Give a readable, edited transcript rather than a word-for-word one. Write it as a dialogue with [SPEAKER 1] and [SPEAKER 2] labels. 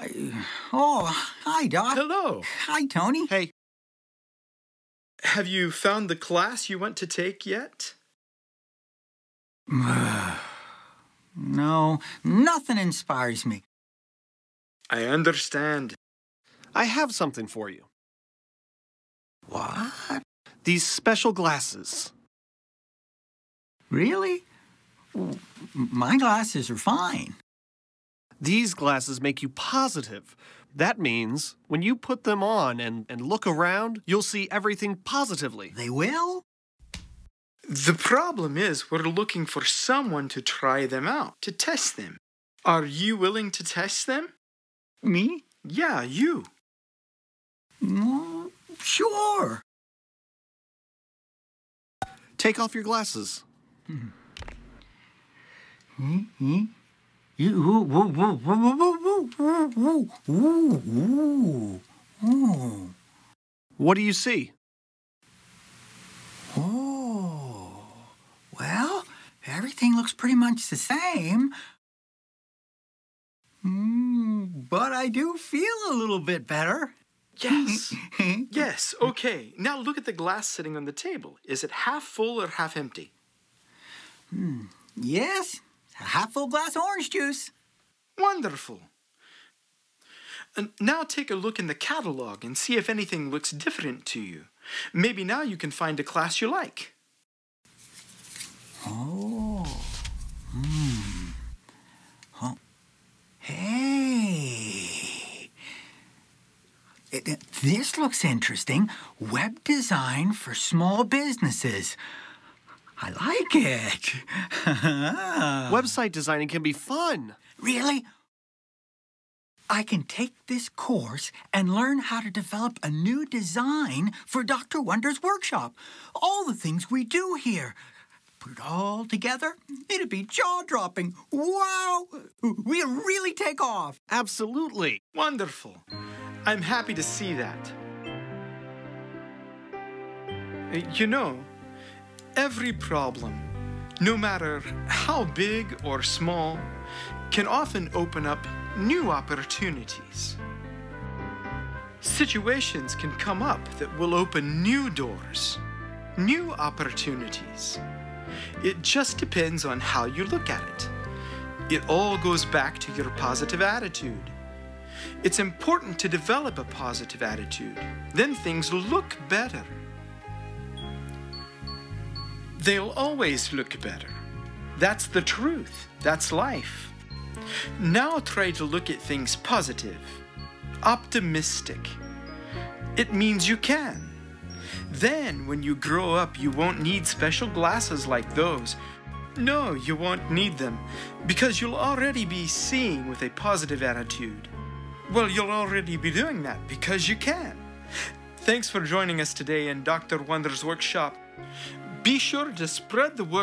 [SPEAKER 1] Oh, hi, Doc.
[SPEAKER 2] Hello.
[SPEAKER 1] Hi, Tony.
[SPEAKER 3] Hey,
[SPEAKER 2] Have you found the class you want to take yet?
[SPEAKER 1] No, nothing inspires me.
[SPEAKER 2] I understand.
[SPEAKER 3] I have something for you.
[SPEAKER 1] What?
[SPEAKER 3] These special glasses.
[SPEAKER 1] Really? My glasses are fine.
[SPEAKER 3] These glasses make you positive. That means when you put them on and look around, you'll see everything positively.
[SPEAKER 1] They will?
[SPEAKER 2] The problem is we're looking for someone to try them out, to test them. Are you willing to test them?
[SPEAKER 1] Me?
[SPEAKER 2] Yeah, you.
[SPEAKER 1] Sure.
[SPEAKER 3] Take off your glasses. What do you see?
[SPEAKER 1] Oh, well, everything looks pretty much the same. But I do feel a little bit better.
[SPEAKER 2] Yes. Yes, okay. Now look at the glass sitting on the table. Is it half full or half empty?
[SPEAKER 1] Yes, a half full glass of orange juice.
[SPEAKER 2] Wonderful. And now take a look in the catalog and see if anything looks different to you. Maybe now you can find a class you like.
[SPEAKER 1] Oh. Oh. Hey. This looks interesting. Web design for small businesses. I like it.
[SPEAKER 3] Website designing can be fun.
[SPEAKER 1] Really? I can take this course and learn how to develop a new design for Dr. Wonder's workshop. All the things we do here. Put it all together, it'd be jaw-dropping. Wow! We'll really take off.
[SPEAKER 3] Absolutely.
[SPEAKER 2] Wonderful. I'm happy to see that. You know, every problem, no matter how big or small, can often open up new opportunities. Situations can come up that will open new doors, new opportunities. It just depends on how you look at it. It all goes back to your positive attitude. It's important to develop a positive attitude. Then things look better. They'll always look better. That's the truth. That's life. Now try to look at things positive, optimistic. It means you can. Then, when you grow up, you won't need special glasses like those. No, you won't need them, because you'll already be seeing with a positive attitude. Well, you'll already be doing that because you can. Thanks for joining us today in Dr. Wonder's workshop. Be sure to spread the word